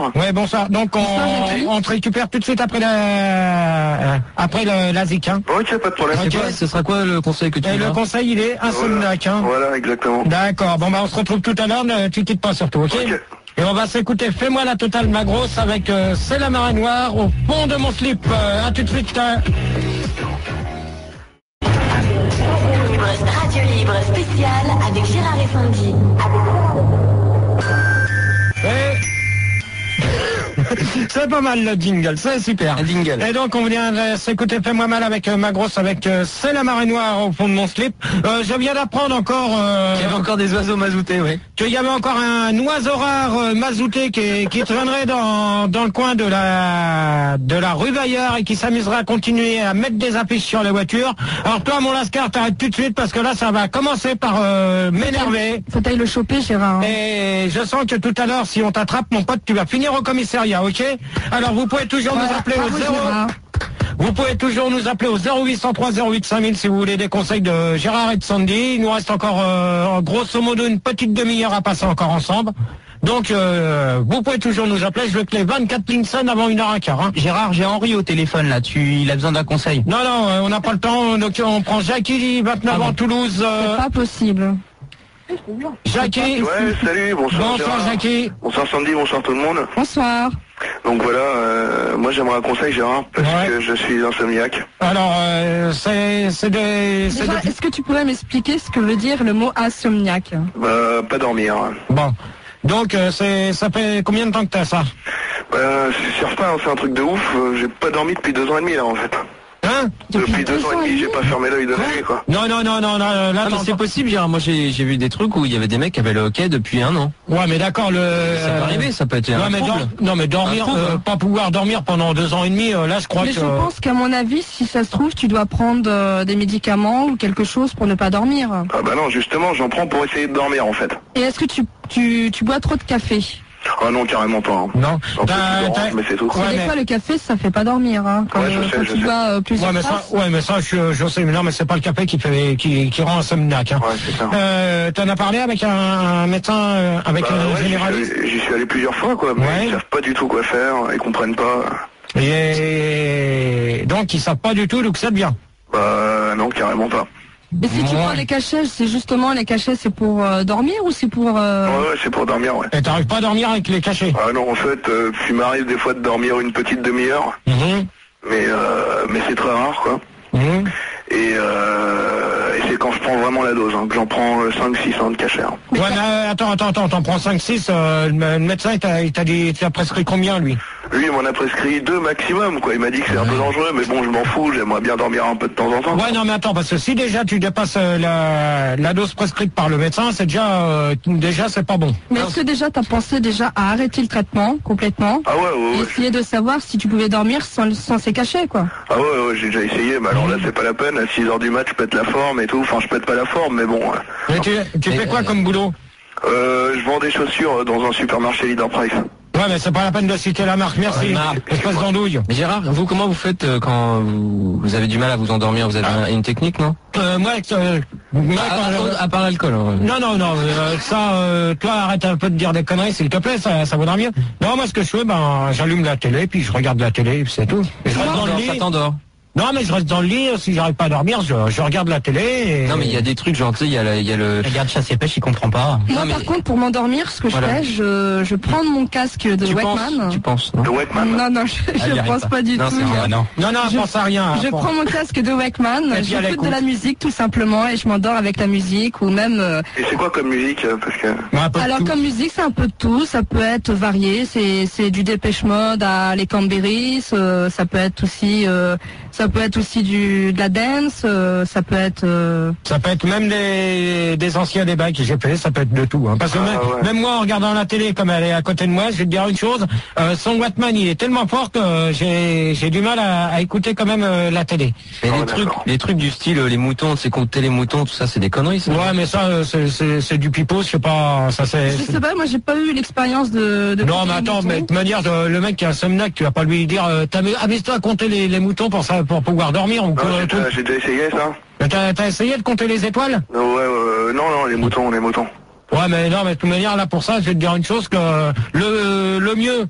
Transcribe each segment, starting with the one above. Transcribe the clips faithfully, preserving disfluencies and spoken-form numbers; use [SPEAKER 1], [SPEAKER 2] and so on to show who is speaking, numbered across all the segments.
[SPEAKER 1] Ouais, bonsoir. Donc on, on te récupère tout de suite après la après le, la zik. Hein.
[SPEAKER 2] Ok, pas de problème.
[SPEAKER 1] Okay.
[SPEAKER 3] Quoi, ce sera quoi le conseil que tu
[SPEAKER 1] Et
[SPEAKER 3] veux?
[SPEAKER 1] le conseil, il est insomniaque.
[SPEAKER 2] Voilà,
[SPEAKER 1] hein.
[SPEAKER 2] voilà exactement.
[SPEAKER 1] D'accord. Bon, bah on se retrouve tout à l'heure. Ne tu quittes pas surtout, ok, okay. Et on va s'écouter Fais-moi la totale ma grosse avec euh, C'est la marée noire au fond de mon slip. Euh, à tout de suite. Euh...
[SPEAKER 4] Radio Libre spécial avec Gérard et Sandy.
[SPEAKER 1] Et... c'est pas mal le jingle, c'est super.
[SPEAKER 3] Un jingle.
[SPEAKER 1] Et donc on vient de s'écouter Fais-moi mal avec euh, ma grosse avec euh, C'est la marée noire au fond de mon slip. Euh, je viens d'apprendre encore euh,
[SPEAKER 3] Il y avait encore des oiseaux mazoutés, oui.
[SPEAKER 1] Qu'il y avait encore un oiseau rare euh, mazouté qui, qui traînerait dans, dans le coin de la de la rue Bayard et qui s'amuserait à continuer à mettre des affiches sur les voitures. Alors toi mon Lascar, t'arrêtes tout de suite parce que là ça va commencer par euh, m'énerver.
[SPEAKER 5] Faut t'aille le choper, Gérard.
[SPEAKER 1] Et je sens que tout à l'heure si on t'attrape mon pote, tu vas finir au commissariat, ok? Alors vous pouvez toujours
[SPEAKER 5] voilà,
[SPEAKER 1] nous appeler au zéro.
[SPEAKER 5] Gérard.
[SPEAKER 1] Vous pouvez toujours nous appeler au zéro huit cent trois zéro huit cinq mille si vous voulez des conseils de Gérard et de Sandy. Il nous reste encore euh, grosso modo une petite demi-heure à passer encore ensemble. Donc euh, vous pouvez toujours nous appeler. Je veux que les vingt-quatre lignes sonnent avant une heure et quart. Hein.
[SPEAKER 3] Gérard, j'ai Henri au téléphone là. Tu, il a besoin d'un conseil.
[SPEAKER 1] Non non, euh, on n'a pas le temps. Donc on prend Jackie, vingt-neuf
[SPEAKER 3] ah bon.
[SPEAKER 1] ans, Toulouse. Euh...
[SPEAKER 5] C'est pas possible.
[SPEAKER 1] Jackie.
[SPEAKER 2] Ouais, salut, bonsoir.
[SPEAKER 1] Bonsoir
[SPEAKER 2] Gérard.
[SPEAKER 1] Jackie.
[SPEAKER 2] Bonsoir Sandy, bonsoir tout le monde.
[SPEAKER 5] Bonsoir.
[SPEAKER 2] Donc voilà, euh, moi j'aimerais un conseil Gérard, parce
[SPEAKER 1] ouais.
[SPEAKER 2] que je suis insomniaque.
[SPEAKER 1] Alors, euh, c'est c'est des...
[SPEAKER 5] Déjà,
[SPEAKER 1] des...
[SPEAKER 5] est-ce que tu pourrais m'expliquer ce que veut dire le mot insomniaque?
[SPEAKER 2] Bah, pas dormir.
[SPEAKER 1] Bon. Donc, euh, c'est ça fait combien de temps que t'as ça?
[SPEAKER 2] Bah, c'est certain, c'est un truc de ouf. Euh, j'ai pas dormi depuis deux ans et demi là en fait.
[SPEAKER 1] Hein?
[SPEAKER 2] Depuis, depuis deux ans et demi, j'ai pas fermé l'œil de la nuit quoi.
[SPEAKER 1] Non, non, non, non, non, là,
[SPEAKER 3] ah, mais c'est possible, Gérard. Moi, j'ai j'ai vu des trucs où il y avait des mecs qui avaient le hockey depuis un an.
[SPEAKER 1] Ouais, mais d'accord, le...
[SPEAKER 3] Ça peut arriver, ça peut être un
[SPEAKER 1] non, mais
[SPEAKER 3] trouble.
[SPEAKER 1] dor... non, mais dormir,
[SPEAKER 3] trouble,
[SPEAKER 1] euh,
[SPEAKER 3] hein.
[SPEAKER 1] pas pouvoir dormir pendant deux ans et demi, euh, là, je crois
[SPEAKER 5] Mais
[SPEAKER 1] que...
[SPEAKER 5] je pense qu'à mon avis, si ça se trouve, tu dois prendre euh, des médicaments ou quelque chose pour ne pas dormir.
[SPEAKER 2] Ah bah non, justement, j'en prends pour essayer de dormir en fait.
[SPEAKER 5] Et est-ce que tu, tu, tu bois trop de café?
[SPEAKER 2] Ah non, carrément pas. Hein.
[SPEAKER 1] Non.
[SPEAKER 2] Un peu d'orange, mais c'est tout.
[SPEAKER 1] Ouais,
[SPEAKER 5] Des
[SPEAKER 1] mais...
[SPEAKER 5] fois, le café, ça fait pas dormir. Hein, quand
[SPEAKER 2] Ouais, je
[SPEAKER 5] euh,
[SPEAKER 2] sais,
[SPEAKER 5] quand
[SPEAKER 2] je
[SPEAKER 5] tu
[SPEAKER 2] sais.
[SPEAKER 5] bois euh, plusieurs
[SPEAKER 1] Ouais, mais ça,
[SPEAKER 5] tasses.
[SPEAKER 1] ouais, mais ça, je, je sais, mais non, mais c'est pas le café qui fait, qui, qui rend insomniaque. Hein.
[SPEAKER 2] Ouais, c'est ça.
[SPEAKER 1] Euh, t'en as parlé avec un, un médecin, euh, avec
[SPEAKER 2] Bah,
[SPEAKER 1] un
[SPEAKER 2] ouais,
[SPEAKER 1] généraliste?
[SPEAKER 2] j'y suis, j'y suis allé plusieurs fois quoi, mais
[SPEAKER 1] Ouais.
[SPEAKER 2] ils savent pas du tout quoi faire, ils comprennent pas.
[SPEAKER 1] Et donc, ils savent pas du tout d'où que ça devient.
[SPEAKER 2] Bah non, carrément pas.
[SPEAKER 5] Et si tu
[SPEAKER 1] Ouais.
[SPEAKER 5] prends les cachets, c'est justement les cachets, c'est pour euh, dormir ou c'est pour... euh,
[SPEAKER 2] Ouais, ouais, c'est pour dormir, ouais.
[SPEAKER 1] Et t'arrives pas à dormir avec les cachets?
[SPEAKER 2] Ah non, en fait, euh, il m'arrive des fois de dormir une petite demi-heure,
[SPEAKER 1] Mhm.
[SPEAKER 2] mais euh, mais c'est très rare, quoi.
[SPEAKER 1] Mhm.
[SPEAKER 2] Et, euh, et c'est quand je prends vraiment la dose, hein, que j'en prends euh, cinq six cents de cachet. Hein.
[SPEAKER 1] Ouais, mais euh, attends, attends, attends, t'en prends cinq six, euh, le le médecin, il t'a il t'a dit, il t'a prescrit combien, lui?
[SPEAKER 2] Lui, il m'en a prescrit deux maximum, quoi. Il m'a dit que c'est un peu dangereux, mais bon, je m'en fous, j'aimerais bien dormir un peu de temps en temps.
[SPEAKER 1] Ouais, non, mais attends, parce que si déjà tu dépasses euh, la, la dose prescrite par le médecin, c'est déjà, euh, déjà, c'est pas bon.
[SPEAKER 5] Mais est-ce que déjà t'as pensé déjà à arrêter le traitement complètement
[SPEAKER 2] Ah ouais, ouais,
[SPEAKER 5] et
[SPEAKER 2] ouais.
[SPEAKER 5] essayer de savoir si tu pouvais dormir sans, sans ces cachets, quoi?
[SPEAKER 2] Ah ouais, ouais, j'ai déjà essayé, mais alors là, c'est pas la peine. À six heures du match, je pète la forme et tout. Enfin, je pète pas la forme, mais bon. euh,
[SPEAKER 1] Mais tu, tu fais quoi comme boulot?
[SPEAKER 2] Euh, je vends des chaussures dans un supermarché Leader Price.
[SPEAKER 1] Ouais, mais c'est pas la peine de citer la marque, merci.
[SPEAKER 3] Ouais, marque.
[SPEAKER 1] Espèce d'andouille.
[SPEAKER 3] Mais Gérard, vous, comment vous faites euh, quand vous, vous avez du mal à vous endormir? Vous avez un- une technique, non?
[SPEAKER 1] Euh, moi, euh, moi,
[SPEAKER 3] à,
[SPEAKER 1] quand-
[SPEAKER 3] à- à part l'alcool. hein.
[SPEAKER 1] Non, non, non, euh, ça, euh, toi, arrête un peu de dire des conneries, s'il te plaît, ça, ça vaudra mieux. Non, moi, ce que je fais, ben, j'allume la télé, puis je regarde la télé, puis c'est tout. Et je reste dans le
[SPEAKER 3] Ça
[SPEAKER 1] lit.
[SPEAKER 3] t'endort.
[SPEAKER 1] Non, mais je reste dans le lit, si j'arrive pas à dormir, je, je regarde la télé et...
[SPEAKER 3] Non, mais il y a des trucs, genre, tu sais, il y a, la- il y a le...
[SPEAKER 1] Regarde chasse et pêche, il comprend pas.
[SPEAKER 5] Moi,
[SPEAKER 3] Non, mais-
[SPEAKER 5] par contre, pour m'endormir, ce que
[SPEAKER 3] Voilà.
[SPEAKER 5] je fais, je, je prends mon casque de
[SPEAKER 3] Tu
[SPEAKER 5] Walkman.
[SPEAKER 3] penses, tu penses, non?
[SPEAKER 2] Le Wakeman.
[SPEAKER 5] Non, non, je,
[SPEAKER 3] Ah,
[SPEAKER 5] je
[SPEAKER 3] il y arrive
[SPEAKER 5] pense
[SPEAKER 3] pas.
[SPEAKER 5] pas du
[SPEAKER 3] Non,
[SPEAKER 5] tout.
[SPEAKER 3] c'est vrai, non.
[SPEAKER 1] Non, non,
[SPEAKER 5] Je-
[SPEAKER 1] pense à rien.
[SPEAKER 5] Je
[SPEAKER 1] Bon.
[SPEAKER 5] prends mon casque de Walkman,
[SPEAKER 1] Et puis elle
[SPEAKER 5] j'écoute
[SPEAKER 1] écoute.
[SPEAKER 5] de la musique tout simplement et je m'endors avec la musique ou même... euh,
[SPEAKER 2] Et c'est quoi comme musique euh, Parce que
[SPEAKER 1] Ouais, un peu de
[SPEAKER 5] alors
[SPEAKER 1] tout.
[SPEAKER 5] comme musique c'est un peu de tout, ça peut être varié, c'est c'est du Dépêche Mode à les Cranberries, euh, ça peut être aussi euh, ça peut être aussi du de la dance, euh, ça peut être euh,
[SPEAKER 1] Ça peut être même des, des anciens débats que j'ai fait, ça peut être de tout. Hein. Parce que
[SPEAKER 2] Ah,
[SPEAKER 1] même,
[SPEAKER 2] ouais.
[SPEAKER 1] même moi, en regardant la télé, comme elle est à côté de moi, je vais te dire une chose, euh, son Wattman, il est tellement fort que euh, j'ai j'ai du mal à, à écouter quand même euh, la télé.
[SPEAKER 3] Mais
[SPEAKER 2] Oh,
[SPEAKER 3] les trucs,
[SPEAKER 2] d'accord.
[SPEAKER 3] les trucs du style, euh, les moutons, c'est compter les moutons, tout ça, c'est des conneries, ça.
[SPEAKER 1] Ouais, mais ça, euh, c'est- c'est c'est du pipeau, je sais pas, ça c'est...
[SPEAKER 5] je sais pas, moi j'ai pas eu l'expérience de, de
[SPEAKER 1] Non,
[SPEAKER 5] compter
[SPEAKER 1] mais
[SPEAKER 5] les
[SPEAKER 1] attends,
[SPEAKER 5] moutons.
[SPEAKER 1] mais de manière, euh, le mec qui a un somnac, tu vas pas lui dire, euh, t'as- amuse-toi à compter les, les moutons pour ça, pour pouvoir dormir ou
[SPEAKER 2] non,
[SPEAKER 1] quoi,
[SPEAKER 2] j'ai
[SPEAKER 1] tout.
[SPEAKER 2] déjà, j'ai déjà essayé ça.
[SPEAKER 1] Mais T'as t'as essayé de compter les étoiles?
[SPEAKER 2] Ouais, euh, non, non, les moutons, les moutons.
[SPEAKER 1] Ouais, mais non, mais de toute manière, là, pour ça, je vais te dire une chose, que le, le mieux,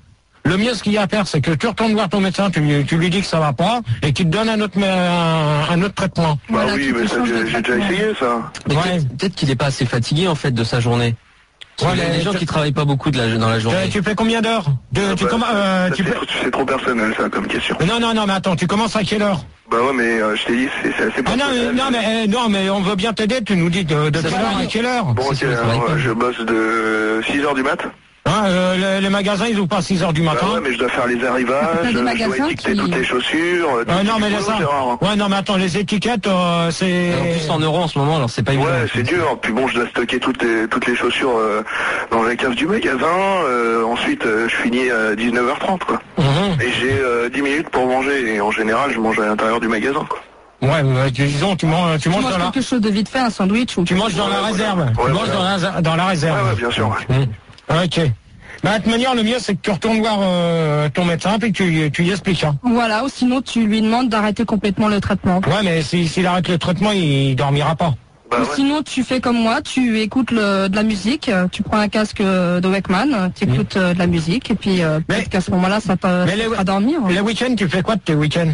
[SPEAKER 1] le mieux ce qu'il y a à faire, c'est que tu retournes voir ton médecin, tu, lui- tu lui dis que ça va pas, et qu'il te donne un autre, un, un autre traitement.
[SPEAKER 2] Bah
[SPEAKER 5] Voilà,
[SPEAKER 2] oui,
[SPEAKER 5] tu
[SPEAKER 2] mais
[SPEAKER 5] te
[SPEAKER 2] ça,
[SPEAKER 5] changes de
[SPEAKER 2] j'ai j'ai déjà
[SPEAKER 5] traitement.
[SPEAKER 2] essayé ça.
[SPEAKER 3] Mais
[SPEAKER 1] Ouais.
[SPEAKER 3] peut-être peut-être qu'il est pas assez fatigué en fait de sa journée. Parce
[SPEAKER 1] Ouais,
[SPEAKER 3] qu'il y a
[SPEAKER 1] mais
[SPEAKER 3] des gens
[SPEAKER 1] tu-
[SPEAKER 3] qui travaillent pas beaucoup de la, dans la journée.
[SPEAKER 1] Euh, tu fais combien d'heures de,
[SPEAKER 2] Ah
[SPEAKER 1] tu,
[SPEAKER 2] bah,
[SPEAKER 1] comm- euh,
[SPEAKER 2] ça,
[SPEAKER 1] tu
[SPEAKER 2] c'est
[SPEAKER 1] fais-
[SPEAKER 2] trop- c'est trop personnel ça comme question.
[SPEAKER 1] Non, non, non, mais attends, tu commences à quelle heure?
[SPEAKER 2] Bah ouais, mais euh, je t'ai dit, c'est c'est assez
[SPEAKER 1] Ah non, mais,
[SPEAKER 2] personnel.
[SPEAKER 1] non, mais, euh, non, mais on veut bien t'aider, tu nous dis de, de
[SPEAKER 3] Ça
[SPEAKER 1] quelle
[SPEAKER 3] va,
[SPEAKER 1] heure à
[SPEAKER 3] oui.
[SPEAKER 1] quelle heure?
[SPEAKER 2] Bon, ok,
[SPEAKER 3] C'est sûr, ça va
[SPEAKER 2] alors,
[SPEAKER 3] être
[SPEAKER 2] euh, je bosse de six heures du mat.
[SPEAKER 1] Hein, euh, les, les magasins, ils ouvrent pas à six heures du
[SPEAKER 2] Bah
[SPEAKER 1] matin.
[SPEAKER 2] ouais, mais je dois faire les arrivages,
[SPEAKER 5] T'as des
[SPEAKER 2] je dois
[SPEAKER 5] magasins
[SPEAKER 2] étiqueter
[SPEAKER 5] qui-
[SPEAKER 2] toutes les chaussures. euh,
[SPEAKER 1] Euh,
[SPEAKER 2] tout
[SPEAKER 1] non,
[SPEAKER 2] ce
[SPEAKER 1] mais
[SPEAKER 2] qu'il
[SPEAKER 1] laisse
[SPEAKER 2] faut,
[SPEAKER 1] ça.
[SPEAKER 2] c'est rare, hein.
[SPEAKER 1] Ouais, non, mais attends, les étiquettes, euh, c'est...
[SPEAKER 3] En plus en euros en ce moment, alors c'est pas évident.
[SPEAKER 2] Ouais, c'est dur. Puis bon, je dois stocker toutes les, toutes les chaussures euh, dans la cave du magasin. Euh, ensuite, euh, je finis à dix-neuf heures trente, quoi.
[SPEAKER 1] Mhm.
[SPEAKER 2] Et j'ai euh, dix minutes pour manger. Et en général, je mange à l'intérieur du magasin, quoi.
[SPEAKER 1] Ouais, ouais, disons, tu manges, tu
[SPEAKER 5] Tu
[SPEAKER 1] manges
[SPEAKER 5] manges
[SPEAKER 1] dans la,
[SPEAKER 5] quelque chose de vite fait, un sandwich ou
[SPEAKER 1] tu manges dans la
[SPEAKER 2] Ouais,
[SPEAKER 1] réserve.
[SPEAKER 2] voilà.
[SPEAKER 1] Tu
[SPEAKER 2] Ouais,
[SPEAKER 1] manges
[SPEAKER 2] voilà.
[SPEAKER 1] dans la, dans la
[SPEAKER 2] Ouais,
[SPEAKER 1] réserve.
[SPEAKER 2] ouais, bien sûr. Ouais.
[SPEAKER 1] Mhm. Ok. Bah, de toute manière, le mieux, c'est que tu retournes voir euh, ton médecin, puis que tu, tu y expliques. Hein.
[SPEAKER 5] Voilà, ou sinon tu lui demandes d'arrêter complètement le traitement.
[SPEAKER 1] Ouais, mais si- s'il arrête le traitement, il dormira pas.
[SPEAKER 2] Bah
[SPEAKER 5] Ou
[SPEAKER 2] ouais.
[SPEAKER 5] sinon tu fais comme moi, tu écoutes le- de la musique, euh, tu prends un casque euh, de Walkman, tu écoutes euh, de la musique et puis euh,
[SPEAKER 1] Mais-
[SPEAKER 5] peut-être qu'à ce moment-là ça te
[SPEAKER 1] Mais les-
[SPEAKER 5] fera dormir.
[SPEAKER 1] Les week-ends, tu fais quoi de tes week-ends?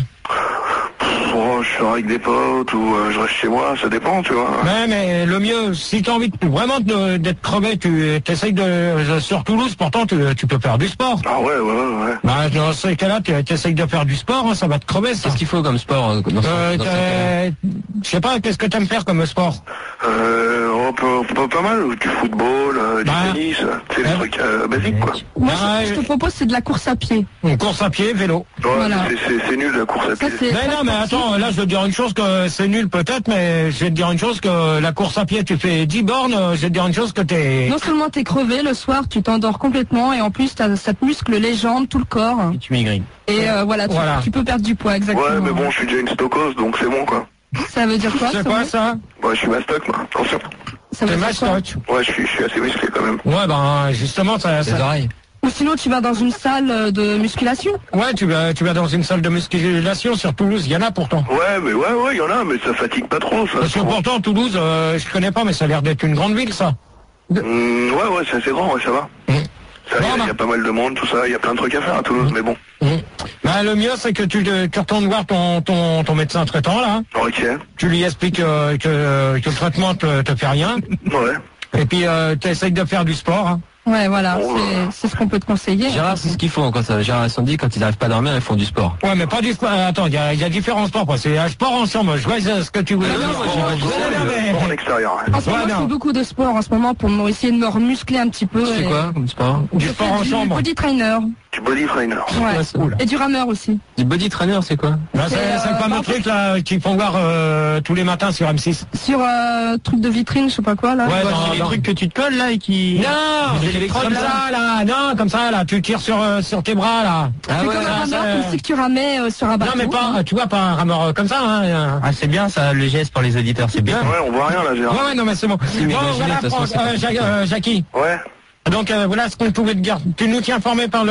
[SPEAKER 2] Oh, je sors avec des potes ou euh, je reste chez moi, ça dépend, tu vois.
[SPEAKER 1] Ouais, mais le mieux, si tu as envie de, vraiment de- d'être crevé, tu essayes de... Sur Toulouse, pourtant, tu, tu peux faire du sport.
[SPEAKER 2] Ah ouais, ouais, ouais, ouais.
[SPEAKER 1] Bah, dans ce cas-là, tu essayes de faire du sport, hein, ça va te crever, ça.
[SPEAKER 3] Qu'est-ce qu'il faut comme sport euh, dans ce,
[SPEAKER 1] Euh,
[SPEAKER 3] dans ce cas-là
[SPEAKER 1] t'as- je sais pas, qu'est-ce que t'aimes faire comme sport?
[SPEAKER 2] Euh, oh, pas, pas, pas mal, du football, euh, du
[SPEAKER 1] Bah.
[SPEAKER 2] tennis, c'est des
[SPEAKER 1] Ouais.
[SPEAKER 2] trucs euh, basiques, quoi.
[SPEAKER 5] Moi
[SPEAKER 1] Ah,
[SPEAKER 5] je, je
[SPEAKER 1] ouais.
[SPEAKER 5] te propose c'est de la course à pied.
[SPEAKER 1] Une course à pied, vélo.
[SPEAKER 2] Ouais,
[SPEAKER 5] Voilà.
[SPEAKER 2] c'est- c'est c'est nul la course à
[SPEAKER 5] Ça
[SPEAKER 2] pied.
[SPEAKER 5] c'est
[SPEAKER 1] Mais
[SPEAKER 5] très
[SPEAKER 1] non, mais
[SPEAKER 5] sportif.
[SPEAKER 1] attends, là je vais te dire une chose que c'est nul peut-être, mais je vais te dire une chose que la course à pied, tu fais dix bornes, je vais te dire une chose que t'es...
[SPEAKER 5] Non seulement t'es crevé le soir, tu t'endors complètement et en plus t'as- ça te muscle les jambes, tout le corps.
[SPEAKER 1] Tu maigris.
[SPEAKER 5] Et euh, voilà, tu,
[SPEAKER 1] Voilà.
[SPEAKER 5] tu peux perdre du poids exactement.
[SPEAKER 2] Ouais, mais bon, je suis déjà une stocose, donc c'est bon, quoi.
[SPEAKER 5] Ça veut dire quoi
[SPEAKER 1] C'est
[SPEAKER 5] ça
[SPEAKER 1] quoi
[SPEAKER 5] veut-
[SPEAKER 1] ça?
[SPEAKER 2] Ouais, je suis mastoc, moi. Attention.
[SPEAKER 5] Ça veut
[SPEAKER 1] C'est
[SPEAKER 5] dire quoi
[SPEAKER 1] mastoc.
[SPEAKER 2] Ouais, je suis, je suis assez musclé, quand même.
[SPEAKER 1] Ouais, ben justement, ça...
[SPEAKER 3] Les
[SPEAKER 1] ça-
[SPEAKER 3] oreilles.
[SPEAKER 5] Ou sinon tu vas dans une salle de musculation.
[SPEAKER 1] Ouais, tu vas, tu vas dans une salle de musculation sur Toulouse, il y en a pourtant.
[SPEAKER 2] Ouais, mais ouais, ouais, il y en a, mais ça fatigue pas trop, ça.
[SPEAKER 1] Parce que pourtant, Toulouse, euh, je connais pas, mais ça a l'air d'être une grande ville, ça.
[SPEAKER 2] Hum, ouais, ouais, c'est assez grand, ouais, ça va.
[SPEAKER 1] Mmh.
[SPEAKER 2] Ça, il y, a-
[SPEAKER 1] Bon,
[SPEAKER 2] il y a
[SPEAKER 1] bah.
[SPEAKER 2] pas mal de monde, tout ça, il y a plein de trucs à faire à Toulouse, mais bon.
[SPEAKER 1] Mmh. Bah, le mieux, c'est que tu, te- tu retournes voir ton, ton, ton médecin traitant, là.
[SPEAKER 2] Ok,
[SPEAKER 1] Tu lui expliques euh, que, que le traitement te, te fait rien.
[SPEAKER 2] ouais.
[SPEAKER 1] Et puis, euh, tu essayes de faire du sport. Hein.
[SPEAKER 5] Ouais, voilà,
[SPEAKER 2] Oh.
[SPEAKER 5] c'est- c'est ce qu'on peut te conseiller.
[SPEAKER 3] Gérard, c'est ce qu'ils font quand ça. Gérard et Sandy, quand ils n'arrivent pas à dormir, ils font du sport.
[SPEAKER 1] Ouais, mais pas du sport. Euh, Attends, il y a, il y a différents sports. quoi. C'est un sport ensemble. Je vois ce que tu voulais dire.
[SPEAKER 2] Sport,
[SPEAKER 1] Ouais,
[SPEAKER 2] sport,
[SPEAKER 1] mais-
[SPEAKER 2] sport en extérieur.
[SPEAKER 5] En ce moment,
[SPEAKER 1] Ouais,
[SPEAKER 5] je
[SPEAKER 1] non.
[SPEAKER 5] fais beaucoup de sport en ce moment pour me- essayer de me remuscler un petit peu.
[SPEAKER 3] Tu fais
[SPEAKER 5] et-
[SPEAKER 3] quoi comme sport?
[SPEAKER 1] Du
[SPEAKER 5] Je
[SPEAKER 1] sport
[SPEAKER 5] fais
[SPEAKER 1] en
[SPEAKER 5] du
[SPEAKER 1] chambre.
[SPEAKER 5] body trainer.
[SPEAKER 2] Du body trainer.
[SPEAKER 5] Ouais.
[SPEAKER 3] Ouais, c'est cool.
[SPEAKER 5] Et du rameur aussi.
[SPEAKER 3] Du body trainer, c'est quoi?
[SPEAKER 1] Bah, c'est
[SPEAKER 5] C'est,
[SPEAKER 1] c'est le
[SPEAKER 5] euh,
[SPEAKER 1] fameux
[SPEAKER 5] bah,
[SPEAKER 1] truc là qu'ils font voir euh, tous les matins sur M six.
[SPEAKER 5] Sur euh, truc de vitrine, je sais pas quoi là.
[SPEAKER 1] Ouais,
[SPEAKER 3] Ouais,
[SPEAKER 1] dans-
[SPEAKER 3] c'est les
[SPEAKER 1] dans-
[SPEAKER 3] trucs que tu te colles là et qui.
[SPEAKER 1] Non,
[SPEAKER 3] Des
[SPEAKER 1] comme
[SPEAKER 3] électrodes,
[SPEAKER 1] ça là, non, comme ça là, tu tires sur euh, sur tes bras là.
[SPEAKER 3] Ah
[SPEAKER 5] c'est
[SPEAKER 3] ouais,
[SPEAKER 5] comme un
[SPEAKER 1] ça,
[SPEAKER 5] rameur
[SPEAKER 1] ça-
[SPEAKER 5] comme si que tu ramais euh, sur un bateau.
[SPEAKER 1] Non mais pas, tu vois, pas un rameur euh, comme ça. Hein.
[SPEAKER 3] Ah, c'est bien ça, le geste pour les auditeurs, c'est bien.
[SPEAKER 2] Ouais, on voit rien, là,
[SPEAKER 1] Ouais,
[SPEAKER 2] Gérard.
[SPEAKER 1] ouais, non mais c'est bon.
[SPEAKER 3] mais
[SPEAKER 1] Bon,
[SPEAKER 3] imaginez,
[SPEAKER 1] voilà,
[SPEAKER 3] de toute façon,
[SPEAKER 1] Franck,
[SPEAKER 3] c'est
[SPEAKER 1] euh,
[SPEAKER 3] pas
[SPEAKER 1] Jacques- euh, Jackie.
[SPEAKER 2] Ouais.
[SPEAKER 1] Donc euh, voilà ce qu'on pouvait te dire. Tu nous tiens informé par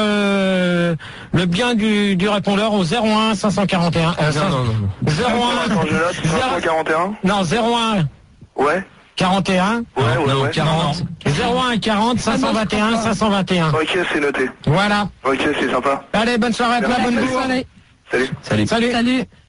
[SPEAKER 1] le le bien du, du répondeur au zéro un cinq cent quarante et un. Euh,
[SPEAKER 3] Non, non, non. non.
[SPEAKER 1] zéro
[SPEAKER 2] Attends, je note,
[SPEAKER 1] un.
[SPEAKER 2] cinq cent quarante et un.
[SPEAKER 1] Non, zéro un
[SPEAKER 2] Ouais.
[SPEAKER 1] quarante et un.
[SPEAKER 2] Ouais, ouais,
[SPEAKER 3] Non,
[SPEAKER 2] ouais.
[SPEAKER 3] quarante.
[SPEAKER 1] zéro un quarante cinq cent vingt et un cinq cent vingt et un.
[SPEAKER 2] Ok, c'est noté.
[SPEAKER 1] Voilà.
[SPEAKER 2] Ok, c'est sympa.
[SPEAKER 1] Allez, bonne soirée à toi, bonne
[SPEAKER 5] Bonne
[SPEAKER 1] journée.
[SPEAKER 5] soirée.
[SPEAKER 2] Salut.
[SPEAKER 3] Salut.
[SPEAKER 1] Salut.
[SPEAKER 5] Salut.